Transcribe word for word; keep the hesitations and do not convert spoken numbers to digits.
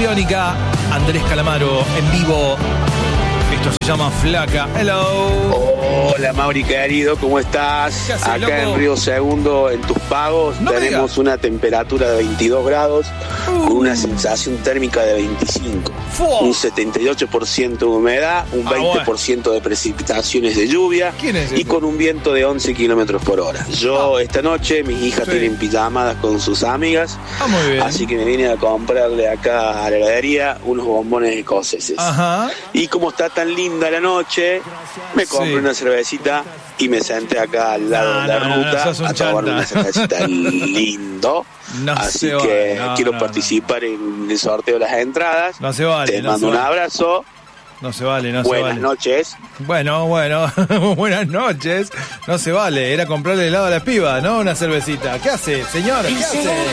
Biónica, Andrés Calamaro en vivo. Esto se llama Flaca. Hello. Hola Mauri querido, ¿cómo estás? ¿Qué haces, Acá loco? en Río Segundo, en Tus Pagos, No me tenemos digas. una temperatura de veintidós grados Uh. con una sensación térmica de veinticinco. Fua. Un setenta y ocho por ciento de humedad, un Ah, veinte por ciento de precipitaciones de lluvia ¿Quién es y ese? con un viento de once kilómetros por hora. Yo Ah. esta noche, mis hijas Sí. tienen pijamadas con sus amigas, Ah, muy bien. así que me vine a comprarle acá a la heladería unos bombones escoceses. Ajá. Y como está tan linda la noche, me compré Sí. una cervecita y me senté acá al lado No, de la no, no, no, ruta sos un a tomar chanta. una cervecita lindo. No Así se que vale, no, quiero no, participar en el sorteo de las entradas. No se vale. Te no mando se un vale. abrazo. No se vale, no se Buenas vale. noches. Bueno, bueno, buenas noches. No se vale, era comprarle helado a la piba, ¿no? Una cervecita. ¿Qué hace, señor? ¿Qué hace?